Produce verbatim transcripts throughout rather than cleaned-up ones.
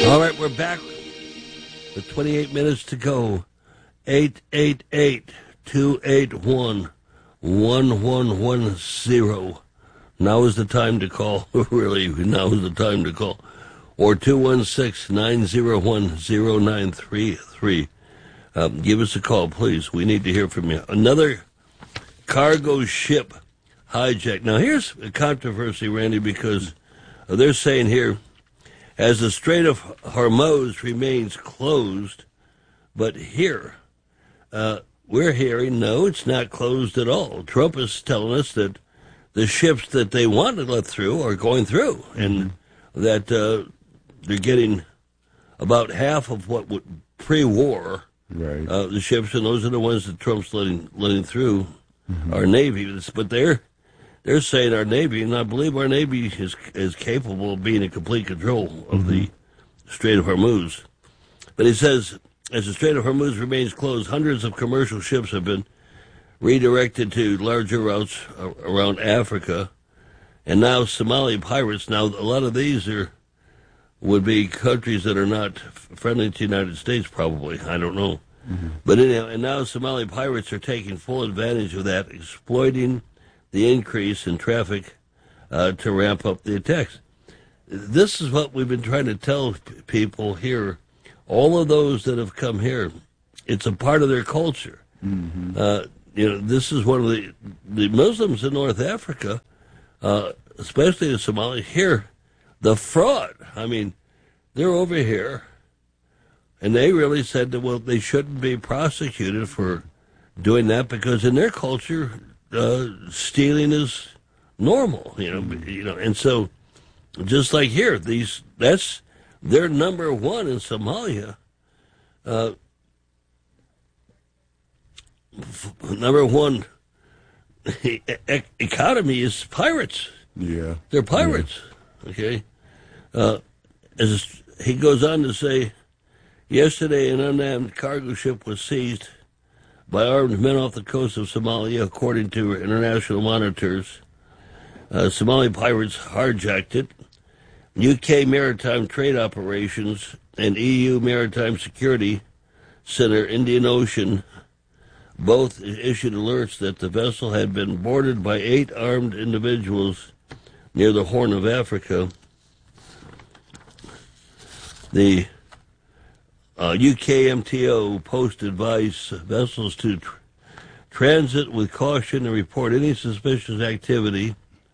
All right, we're back with twenty-eight minutes to go. eight eight eight, two eight one, one one one zero. Now is the time to call. Really, now is the time to call. Or two one six, nine zero one, zero nine three three. Um, give us a call, please. We need to hear from you. Another cargo ship hijacked. Now, here's a controversy, Randy, because they're saying here, as the Strait of Hormuz remains closed, but here, uh, we're hearing, no, it's not closed at all. Trump is telling us that the ships that they want to let through are going through, and that uh, they're getting about half of what would pre-war, right. uh, the ships, and those are the ones that Trump's letting letting through mm-hmm. our Navy. But they're they're saying our Navy, and I believe our Navy is is capable of being in complete control of mm-hmm. the Strait of Hormuz. But he says, as the Strait of Hormuz remains closed, hundreds of commercial ships have been redirected to larger routes around Africa, and now Somali pirates. Now, a lot of these are would be countries that are not friendly to the United States, probably. I don't know. Mm-hmm. But anyhow, and now Somali pirates are taking full advantage of that, exploiting the increase in traffic uh, to ramp up the attacks. This is what we've been trying to tell p- people here. All of those that have come here, it's a part of their culture. Mm-hmm. Uh, you know, this is one of the the Muslims in North Africa, uh, especially the Somalis, here, the fraud. I mean, they're over here, and they really said that, well, they shouldn't be prosecuted for doing that because in their culture, uh, stealing is normal, you know, mm-hmm. you know, and so just like here, these that's they're number one in Somalia. Uh, number one e- economy is pirates. Yeah, they're pirates. Yeah. Okay. Uh, as he goes on to say, yesterday an unmanned cargo ship was seized by armed men off the coast of Somalia, according to international monitors. Uh, Somali pirates hijacked it. U K Maritime Trade Operations and E U Maritime Security Center, Indian Ocean, both issued alerts that the vessel had been boarded by eight armed individuals near the Horn of Africa. The uh, U K M T O Post advised vessels to tr- transit with caution and report any suspicious activity.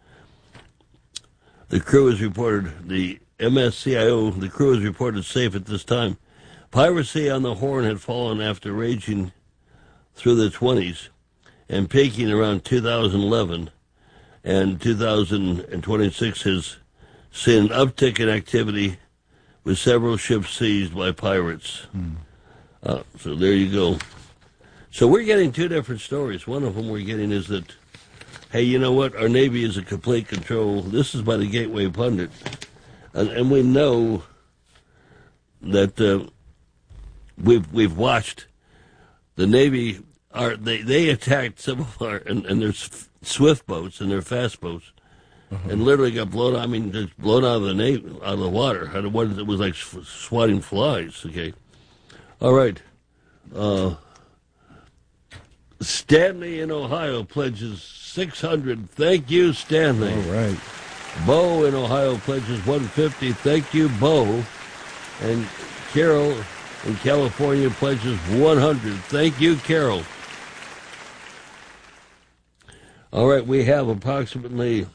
The crew is reported, the M S C I O, the crew is reported safe at this time. Piracy on the Horn had fallen after raging through the twenties and peaking around two thousand eleven, and two thousand twenty-six has seen an uptick in activity with several ships seized by pirates. Hmm. Uh, so there you go. So we're getting two different stories. One of them we're getting is that, hey, you know what? Our Navy is in complete control. This is by the Gateway Pundit. And, and we know that uh, we've we've watched the Navy. Are they, they attacked some of our, and, and their swift boats and their fast boats, uh-huh. and literally got blown out. I mean, just blown out of the Navy, out of the water. It was, it was like swatting flies, okay? All right. Uh, Stanley in Ohio pledges six hundred. Thank you, Stanley. All right. Bo in Ohio pledges one hundred fifty. Thank you, Bo. And Carol in California pledges one hundred. Thank you, Carol. All right, we have approximately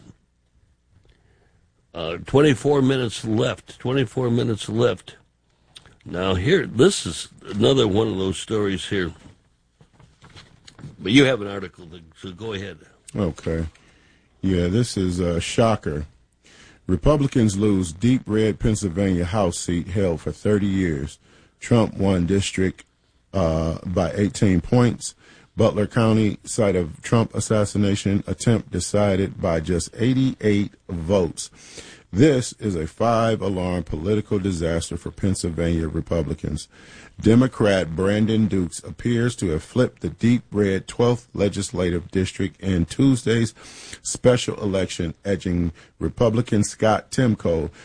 uh, twenty-four minutes left. twenty-four minutes left. Now, here, this is another one of those stories here. But you have an article, so go ahead. Okay. Yeah, this is a shocker. Republicans lose deep red Pennsylvania House seat held for thirty years. Trump won district uh, by eighteen points. Butler County, site of Trump assassination attempt, decided by just eighty-eight votes. This is a five-alarm political disaster for Pennsylvania Republicans. Democrat Brandon Dukes appears to have flipped the deep red twelfth legislative district in Tuesday's special election, edging Republican Scott Timko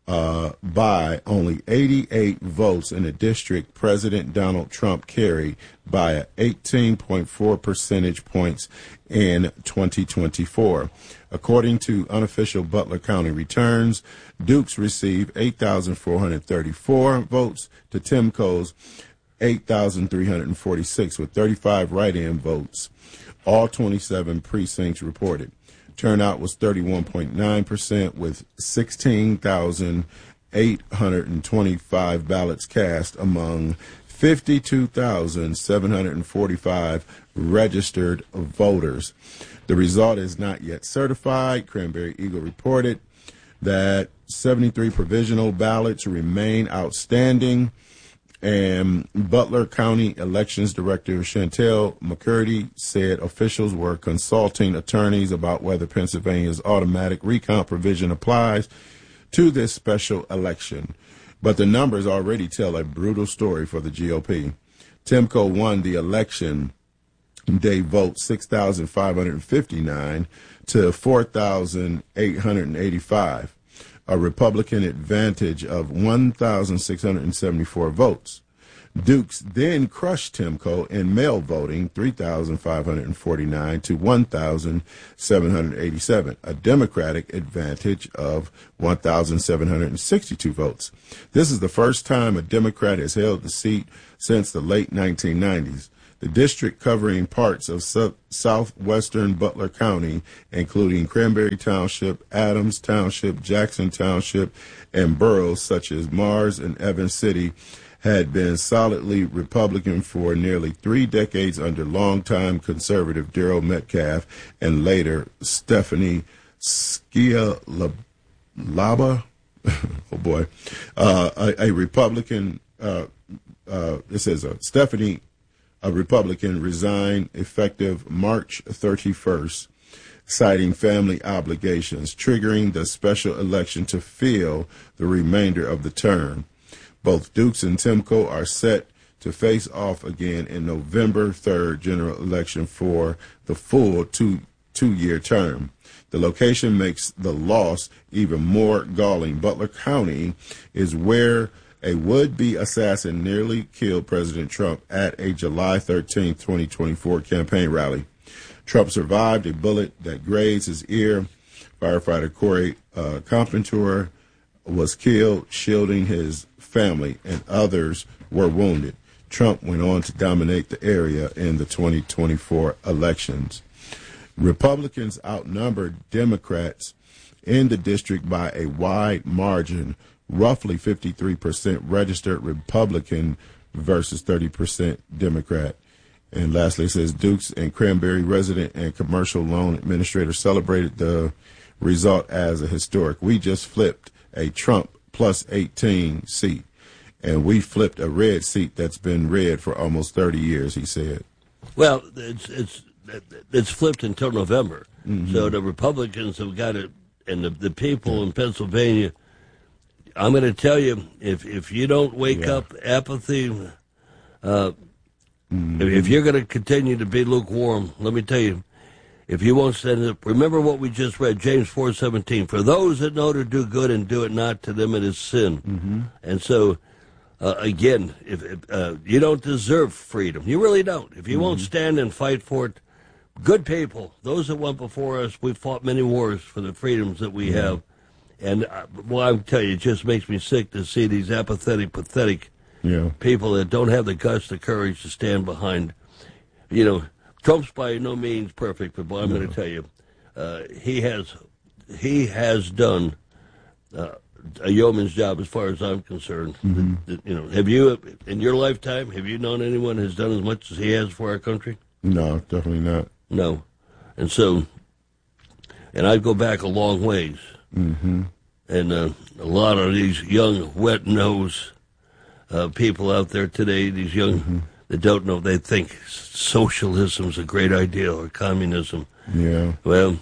uh, by only eighty-eight votes in a district President Donald Trump carried by eighteen point four percentage points in twenty twenty-four. According to unofficial Butler County returns, Dukes received eight thousand four hundred thirty-four votes to Timko's eight thousand three hundred forty-six, with thirty-five write-in votes. All twenty-seven precincts reported. Turnout was thirty-one point nine percent, with sixteen thousand eight hundred twenty-five ballots cast among fifty-two thousand seven hundred forty-five registered voters. The result is not yet certified. Cranberry Eagle reported that seventy-three provisional ballots remain outstanding. And Butler County Elections Director Chantel McCurdy said officials were consulting attorneys about whether Pennsylvania's automatic recount provision applies to this special election. But the numbers already tell a brutal story for the G O P. Timko won the election day vote six thousand five hundred fifty-nine to four thousand eight hundred eighty-five. A Republican advantage of one thousand six hundred seventy-four votes. Dukes then crushed Timko in mail voting, three thousand five hundred forty-nine to one thousand seven hundred eighty-seven, a Democratic advantage of one thousand seven hundred sixty-two votes. This is the first time a Democrat has held the seat since the late nineteen nineties. The district, covering parts of su- southwestern Butler County, including Cranberry Township, Adams Township, Jackson Township, and boroughs such as Mars and Evans City, had been solidly Republican for nearly three decades under longtime conservative Darrell Metcalf and later Stephanie Scialaba, oh boy, uh, a, a Republican, uh, uh, it says uh, Stephanie A Republican, resigned effective March thirty-first, citing family obligations, triggering the special election to fill the remainder of the term. Both Dukes and Timko are set to face off again in November third general election for the full two, two-year term. The location makes the loss even more galling. Butler County is where a would-be assassin nearly killed President Trump at a July thirteenth, twenty twenty-four campaign rally. Trump survived a bullet that grazed his ear. Firefighter Corey uh, Carpenter was killed, shielding his family, and others were wounded. Trump went on to dominate the area in the twenty twenty-four elections. Republicans outnumbered Democrats in the district by a wide margin, roughly fifty-three percent registered Republican versus thirty percent Democrat. And lastly, it says Dukes and Cranberry resident and commercial loan administrator celebrated the result as a historic. We just flipped a Trump plus eighteen seat, and we flipped a red seat that's been red for almost thirty years, he said. Well, it's it's it's flipped until November. Mm-hmm. So the Republicans have got it, and the, the people in Pennsylvania, I'm going to tell you, if if you don't wake yeah. up apathy, uh, mm-hmm. if you're going to continue to be lukewarm, let me tell you, if you won't stand up, remember what we just read, James four seventeen. For those that know to do good and do it not, to them it is sin. Mm-hmm. And so, uh, again, if, if uh, you don't deserve freedom, you really don't. If you mm-hmm. won't stand and fight for it, good people, those that went before us, we fought many wars for the freedoms that we mm-hmm. have. And, uh, well, I tell you, it just makes me sick to see these apathetic, pathetic yeah. people that don't have the guts, the courage to stand behind, you know, Trump's by no means perfect, but boy, I'm no. going to tell you, uh, he has he has done uh, a yeoman's job as far as I'm concerned. Mm-hmm. You know, have you, in your lifetime, have you known anyone who's done as much as he has for our country? No, definitely not. No. And so, and I go back a long ways. Mm-hmm. And uh, a lot of these young, wet-nosed uh, people out there today, these young... Mm-hmm. that don't know, they think socialism's a great idea or communism. Yeah. Well,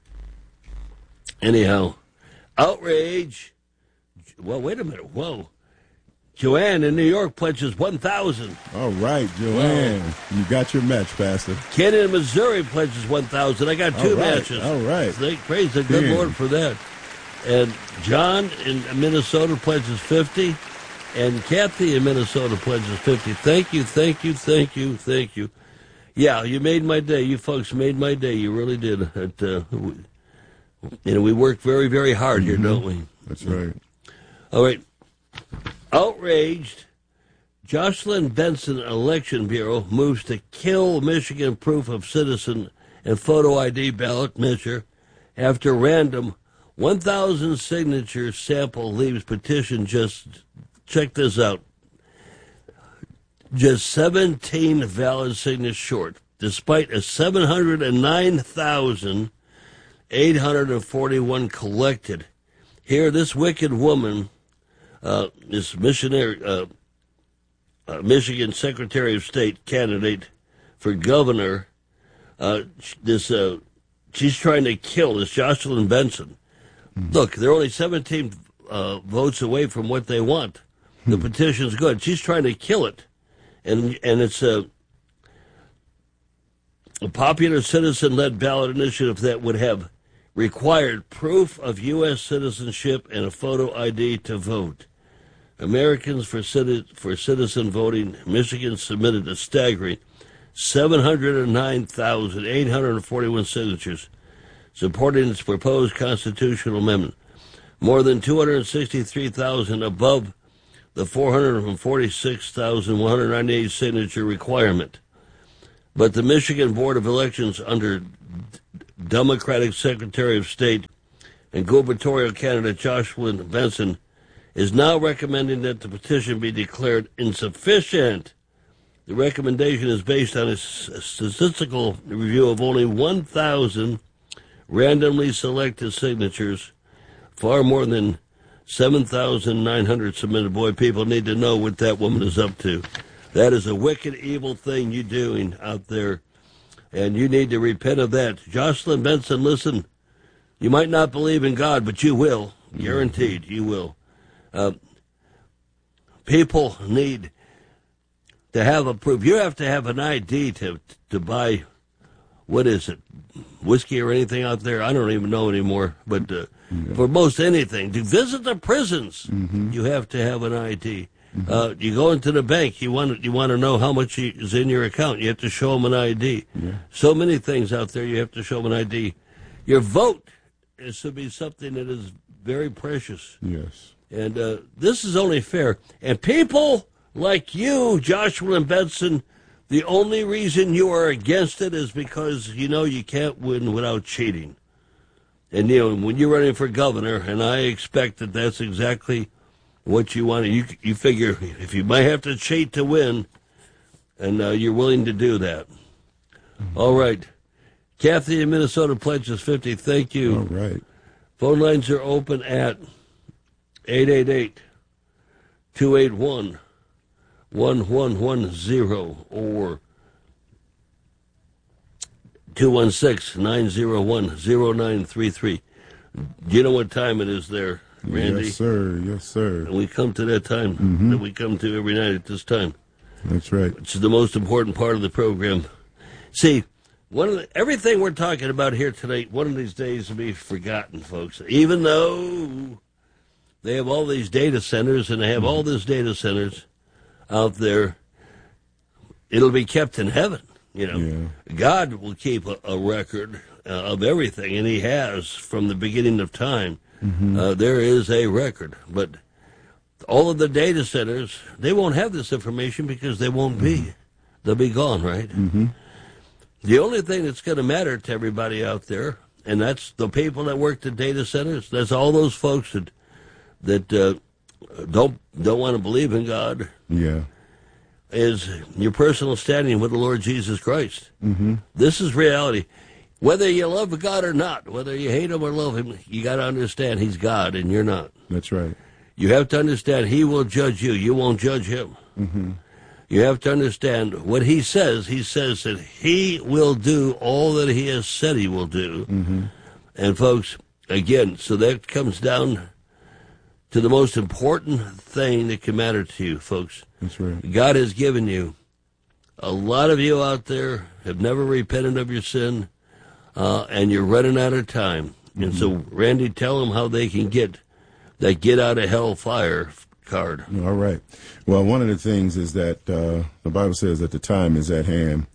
anyhow, outrage. Well, wait a minute. Whoa. Joanne in New York pledges one thousand. All right, Joanne. Wow. You got your match, Pastor. Ken in Missouri pledges one thousand. I got two All right. matches. All right. Thank, praise the good yeah. Lord for that. And John in Minnesota pledges fifty. And Kathy in Minnesota pledges fifty. Thank you, thank you, thank you, thank you. Yeah, you made my day. You folks made my day. You really did. It, uh, we, you know, we work very, very hard here, mm-hmm. don't we? That's right. All right. Outraged, Jocelyn Benson Election Bureau moves to kill Michigan proof of citizen and photo I D ballot measure after random one thousand signature sample leaves petition just, check this out, just seventeen valid signatures short, despite a seven hundred nine thousand eight hundred forty-one collected. Here, this wicked woman, uh, this missionary, uh, uh, Michigan Secretary of State candidate for governor, uh, this uh, she's trying to kill this Jocelyn Benson. Mm-hmm. Look, they're only seventeen uh, votes away from what they want. The mm-hmm. petition's good. She's trying to kill it. And and it's a, a popular citizen-led ballot initiative that would have required proof of U S citizenship and a photo I D to vote. Americans for, citi- for Citizen Voting, Michigan submitted a staggering seven hundred nine thousand eight hundred forty-one signatures supporting its proposed constitutional amendment, more than two hundred sixty-three thousand above the four hundred forty-six thousand one hundred ninety-eight signature requirement. But the Michigan Board of Elections, under Democratic Secretary of State and gubernatorial candidate Jocelyn Benson, is now recommending that the petition be declared insufficient. The recommendation is based on a statistical review of only one thousand randomly selected signatures, far more than seven thousand nine hundred submitted. Boy, people need to know what that woman is up to. That is a wicked, evil thing you're doing out there, and you need to repent of that. Jocelyn Benson, listen, you might not believe in God, but you will. Guaranteed, you will. Uh, people need to have a proof. You have to have an I D to to buy, what is it, whiskey or anything out there? I don't even know anymore, but uh, yeah. for most anything, to visit the prisons, mm-hmm. you have to have an I D. Mm-hmm. Uh, you go into the bank, you want you want to know how much is in your account, you have to show them an I D. Yeah. So many things out there, you have to show them an I D. Your vote is to be something that is very precious. Yes. And uh, this is only fair. And people like you, Joshua and Benson, the only reason you are against it is because you know you can't win without cheating. And, you know, when you're running for governor, and I expect that that's exactly what you want to, you, you figure if you might have to cheat to win, and uh, you're willing to do that. Mm-hmm. All right. Kathy in Minnesota pledges fifty. Thank you. All right. Phone lines are open at eight eight eight, two eight one, one one one zero or two one six, nine zero one, zero nine three three. Do you know what time it is there, Randy? Yes, sir. Yes, sir. And we come to that time mm-hmm. that we come to every night at this time. That's right. Which is the most important part of the program. See, one of the, everything we're talking about here tonight, one of these days will be forgotten, folks. Even though they have all these data centers and they have all these data centers out there, it'll be kept in heaven. You know, yeah. God will keep a, a record uh, of everything, and He has from the beginning of time. Mm-hmm. Uh, there is a record, but all of the data centers, they won't have this information because they won't mm-hmm. be. They'll be gone, right? Mm-hmm. The only thing that's going to matter to everybody out there, and that's the people that work the data centers, that's all those folks that that uh, don't don't want to believe in God. Yeah. Is your personal standing with the Lord Jesus Christ. Mm-hmm. This is reality. Whether you love God or not, whether you hate Him or love Him, you got to understand He's God and you're not. That's right. You have to understand He will judge you. You won't judge Him. Mm-hmm. You have to understand what He says. He says that He will do all that He has said He will do. Mm-hmm. And folks, again, so that comes down to the most important thing that can matter to you, folks. That's right. God has given you. A lot of you out there have never repented of your sin, uh, and you're running out of time. And mm-hmm. so, Randy, tell them how they can get that get out of hell fire card. All right. Well, one of the things is that uh, the Bible says that the time is at hand.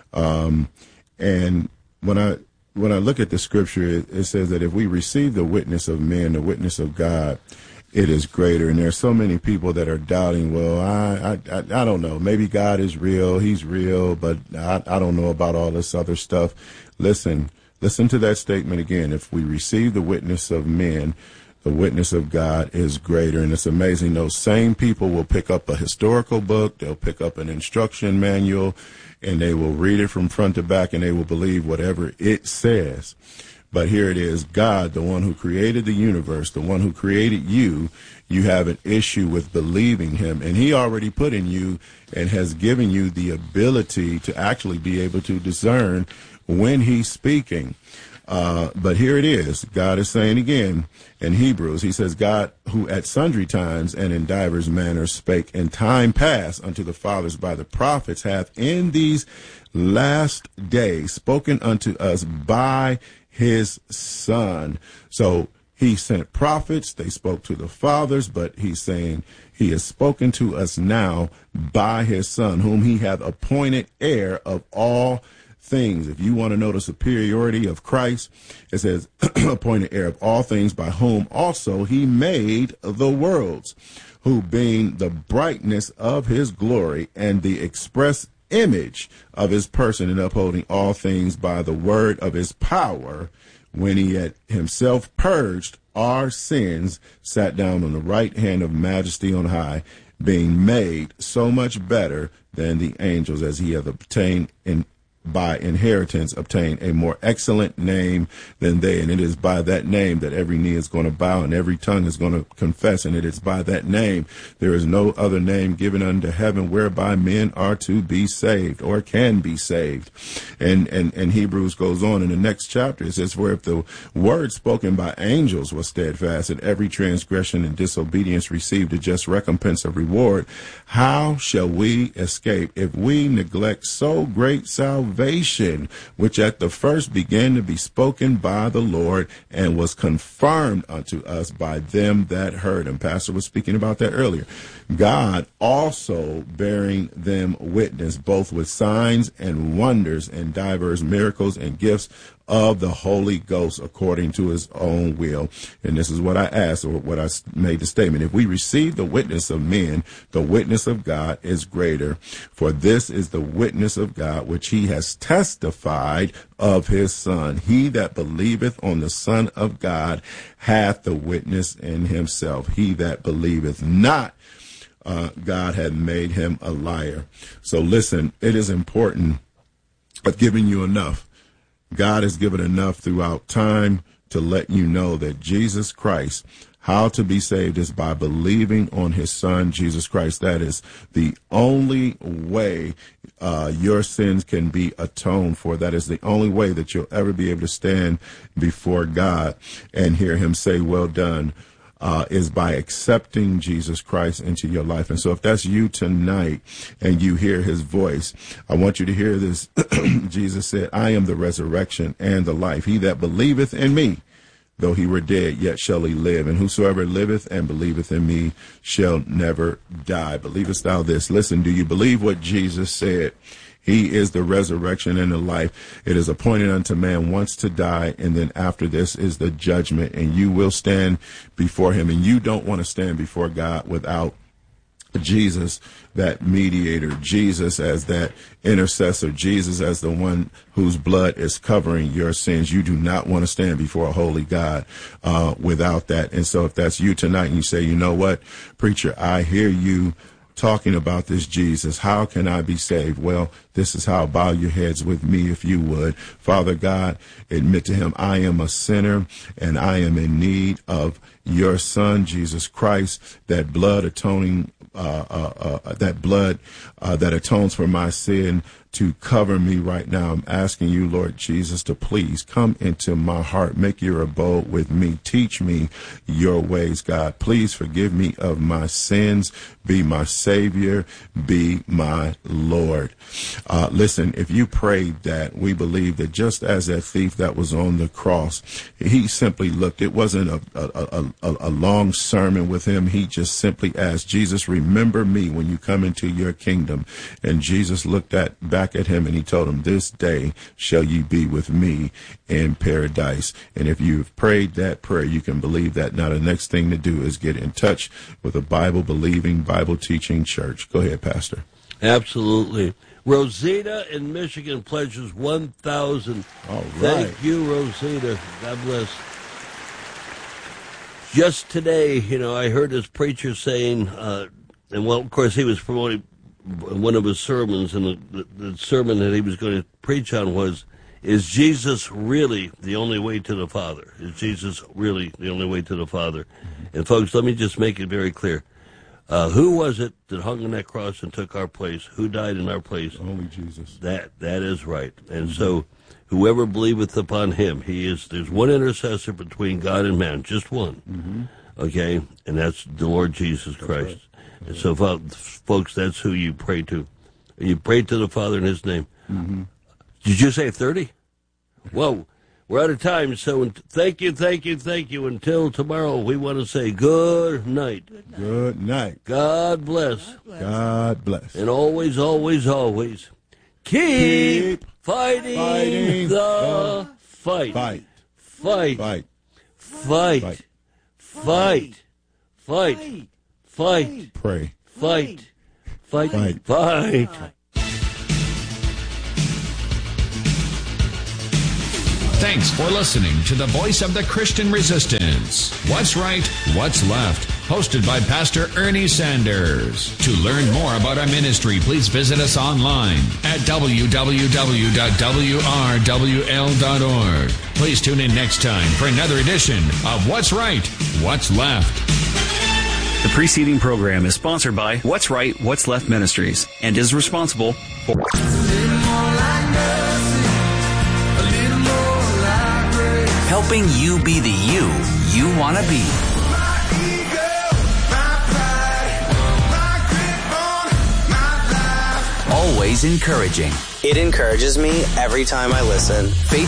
Um, and when I when I look at the scripture, it, it says that if we receive the witness of men, the witness of God, it is greater. And there's so many people that are doubting, well, I, I, I don't know. Maybe God is real. He's real, but I, I don't know about all this other stuff. Listen, listen to that statement again. If we receive the witness of men, the witness of God is greater. And it's amazing. Those same people will pick up a historical book. They'll pick up an instruction manual and they will read it from front to back and they will believe whatever it says. But here it is, God, the one who created the universe, the one who created you, you have an issue with believing him. And he already put in you and has given you the ability to actually be able to discern when he's speaking. Uh, but here it is. God is saying again in Hebrews, he says, God, who at sundry times and in divers manners spake in time past unto the fathers by the prophets, hath in these last days spoken unto us by his son. So he sent prophets. They spoke to the fathers, but he's saying he has spoken to us now by his son, whom he hath appointed heir of all things. If you want to know the superiority of Christ, it says appointed heir of all things, by whom also he made the worlds, who being the brightness of his glory and the express image of his person, and upholding all things by the word of his power, when he had himself purged our sins, sat down on the right hand of majesty on high, being made so much better than the angels, as he hath obtained in by inheritance obtain a more excellent name than they. And it is by that name that every knee is going to bow and every tongue is going to confess. And it is by that name. There is no other name given unto heaven whereby men are to be saved or can be saved. And, and, and Hebrews goes on in the next chapter. It says, for if the word spoken by angels was steadfast, and every transgression and disobedience received a just recompense of reward, how shall we escape if we neglect so great salvation, which at the first began to be spoken by the Lord and was confirmed unto us by them that heard him? Pastor was speaking about that earlier. God also bearing them witness, both with signs and wonders and divers miracles and gifts of the Holy Ghost according to his own will. And this is what I asked, or what I made the statement. If we receive the witness of men, the witness of God is greater. For this is the witness of God, which he has testified of his Son. He that believeth on the Son of God hath the witness in himself. He that believeth not, uh, God had made him a liar. So listen, it is important. I've given you enough. God has given enough throughout time to let you know that Jesus Christ, how to be saved is by believing on his son, Jesus Christ. That is the only way uh, your sins can be atoned for. That is the only way that you'll ever be able to stand before God and hear him say, well done. Uh, is by accepting Jesus Christ into your life. And so if that's you tonight and you hear his voice, I want you to hear this. Jesus said, I am the resurrection and the life. He that believeth in me, though he were dead, yet shall he live. And whosoever liveth and believeth in me shall never die. Believest thou this? Listen, do you believe what Jesus said? He is the resurrection and the life. It is appointed unto man once to die, and then after this is the judgment, and you will stand before him. And you don't want to stand before God without Jesus, that mediator, Jesus as that intercessor, Jesus as the one whose blood is covering your sins. You do not want to stand before a holy God uh, without that. And so if that's you tonight and you say, you know what, preacher, I hear you talking about this Jesus. How can I be saved? Well, this is how. Bow your heads with me if you would. Father God, admit to him, I am a sinner and I am in need of your son, Jesus Christ, that blood atoning, uh, uh, uh, that blood uh, that atones for my sin to cover me right now. I'm asking you, Lord Jesus, to please come into my heart. Make your abode with me. Teach me your ways, God. Please forgive me of my sins. Be my Savior. Be my Lord. Uh, listen, if you prayed that, we believe that just as that thief that was on the cross, he simply looked. It wasn't a, a, a, a long sermon with him. He just simply asked, Jesus, remember me when you come into your kingdom. And Jesus looked at back at him and he told him, this day shall you be with me in paradise. And if you've prayed that prayer, you can believe that. Now the next thing to do is get in touch with a Bible-believing, Bible-teaching church. Go ahead, Pastor. Absolutely. Rosita in Michigan pledges one thousand dollars. All right. Thank you, Rosita. God bless. Just today, you know, I heard this preacher saying, uh, and well, of course, he was promoting one of his sermons, and the, the, the sermon that he was going to preach on was, is Jesus really the only way to the Father? Is Jesus really the only way to the Father? And folks, let me just make it very clear. Uh, who was it that hung on that cross and took our place? Who died in our place? Only Jesus. That that is right. And mm-hmm. so, whoever believeth upon him, he is. There's one intercessor between God and man, just one. Mm-hmm. Okay, and that's the Lord Jesus Christ. Right. And so, folks, that's who you pray to. You pray to the Father in His name. Mm-hmm. Did you say thirty? Whoa. We're out of time, so thank you, thank you, thank you. Until tomorrow, we want to say good night. Good night. Good night. God bless. God bless. God bless. And always, always, always, keep, keep fighting, fighting the, the fight. Fight. Fight. Fight. Fight. Fight. Fight. Fight. Fight. Pray. Fight. Fight. Fight. Fight. Thanks for listening to the Voice of the Christian Resistance. What's Right, What's Left? Hosted by Pastor Ernie Sanders. To learn more about our ministry, please visit us online at w w w dot w r w l dot org. Please tune in next time for another edition of What's Right, What's Left. The preceding program is sponsored by What's Right, What's Left Ministries and is responsible for... helping you be the you you want to be. My ego, my pride, my grip on my life. Always encouraging. It encourages me every time I listen. Faith